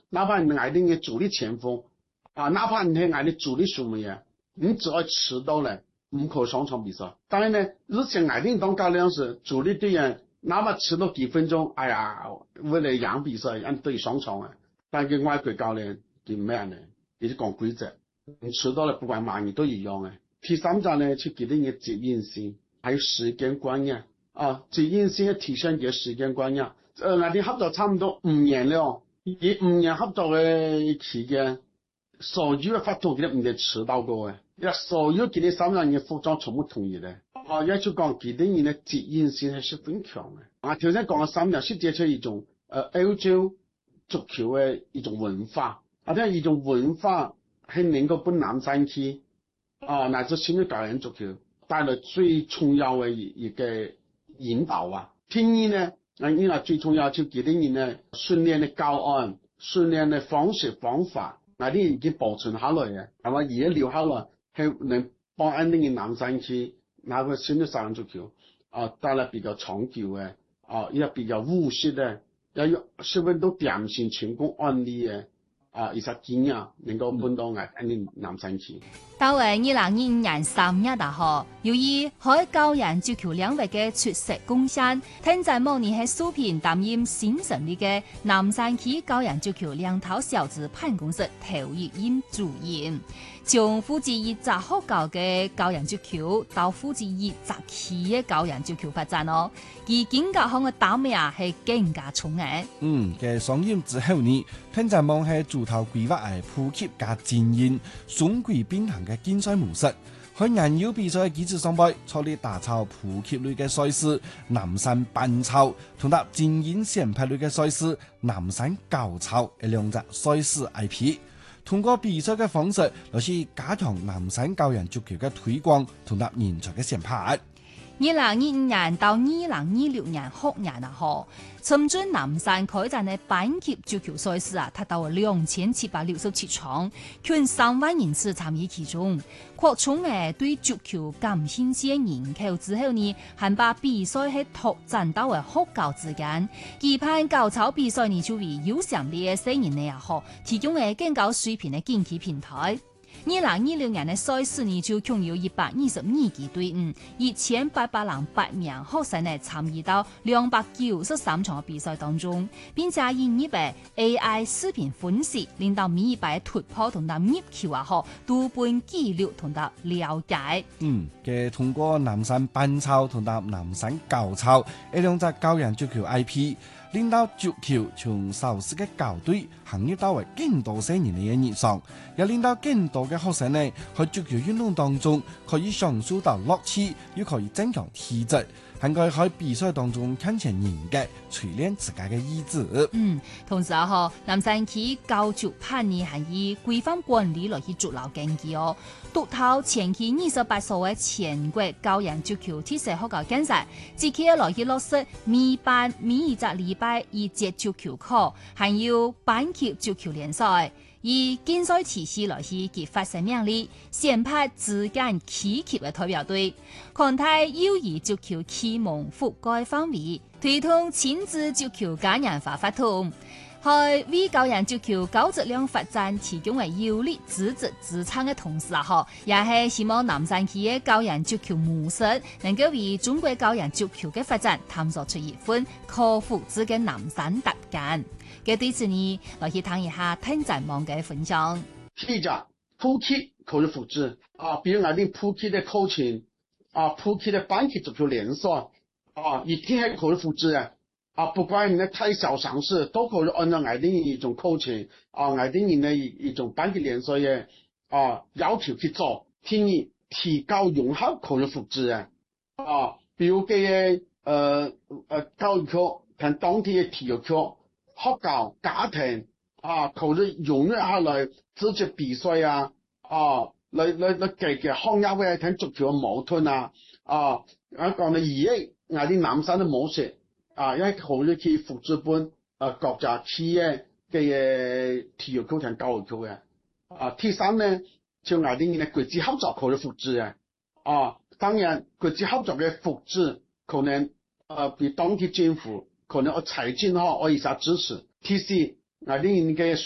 哪怕你嗌啲嘅主力前鋒哪怕你係嗌啲主力守門員，你只要遲到咧，唔可上場比賽。當然呢，之前嗌啲當教練時，主力隊員哪怕遲到幾分鐘，哎呀，為了贏比賽，都要上場啊。但係外國教練點咩呢？也是講規則，你遲到了不管慢你都一樣啊。第三站呢，就給啲嘅責任心，還有時間觀念責任心體現嘅時間觀念。嗌啲合作差唔多5年了，以5年合作嘅期間，所有嘅活動佢都唔得遲到過嘅，所有佢哋3人嘅服裝全部統一嘅。也就講佢哋人嘅責任心係十分強嘅。頭先講嘅3樣是的確一種歐洲足球嘅一種文化，但一種文化係能夠幫南山區乃至新嘅教練足球帶來最重要嘅一個引導第二呢，因為最重要就佢哋人呢訓練嘅教案、訓練嘅方式方法，啲已經保存下來嘅，係嘛，也留下來，係能幫安定嘅南山區那個新嘅校園足球帶來比較長久嘅也比較務實嘅，也有十分多典型成功案例嘅一些經驗能夠幫到安定南山區。 到2025年3月大號，由於喺教人足球領域嘅出色貢獻，聽在某年喺蘇平擔任新成立嘅南山區教人足球兩頭小子辦公室頭一任主任，從負責一隻學校嘅教人足球到負責一隻區嘅教人足球發展而經過項嘅打命係更加重嘅。 嘅上任之後呢，聽在望係主頭規劃係普及加經驗雙軌並行嘅競賽模式，喺人妖比賽嘅機制上邊，創立大超普及類嘅賽事南山班超，同搭精英選拔類嘅賽事南山高超2隻賽事 IP， 通過比賽嘅方式，來去加強南山教人足球嘅推廣同搭人才嘅選拔。 2025年到2026年學年深圳南山開展嘅班級足球賽事達到2767場，近3萬人次參與其中。擴充對足球感興趣嘅人口之後呢，還把比賽係拓展到學校之間，期盼高超比賽呢就為有潛力嘅新人呢提供更高水平嘅競技平台。2026年嘅賽事呢就共有122支隊伍，1808名學生呢參與到293場嘅比賽當中，並且以AI 視頻分析，令到每一擺突破同埋入球都本紀錄同埋了解。 嘅通過南山班超同埋南山高超2隻教人足球 IP。令到足球從少數嘅校隊行入到為更多些人嘅日常，又令到更多嘅學生呢喺足球運動當中可以享受到樂趣，又可以增強體質，還可以喺比賽當中看見人嘅錘煉自家嘅意志。 同時南山區教足辦呢係以規範管理來去築牢根基督透前期28所嘅全國教人足球體適學校競賽，即刻來去落實每班每一隻禮拜一節足球課，還有班級足球聯賽，以競賽體系來去激發生命力，選拔資格區級嘅代表隊，擴大友誼足球啟蒙覆蓋範圍，推動親子足球嘉年華活動，喺為教人足球高質量發展提供為有力支持支撐嘅同時也係希望南山區嘅教人足球模式能夠為中國教人足球嘅發展探索出一份可複製嘅南山特感。嘅對此呢，來去聽一下聽在網嘅分享。 第一，普及可以複製比如我哋普及的課程普及的班級足球聯賽一定係可以複製不管你太小嘗試，都可以按照我哋一種課程我哋人的一種班級聯賽嘅要求去做。第二，提高融合可以複製比如嘅教育課同當地嘅體育課。學校家庭可以融入下來組織比賽來解決行業嘅睇足球嘅矛盾講到而家我哋南山嘅模式因為可以去複製本國家企業嘅體育課同教育課嘅第三呢就我哋嘅國際合作可以複製當然國際合作嘅複製可能比當地政府可能我財政我一下支持。第四，我哋嘅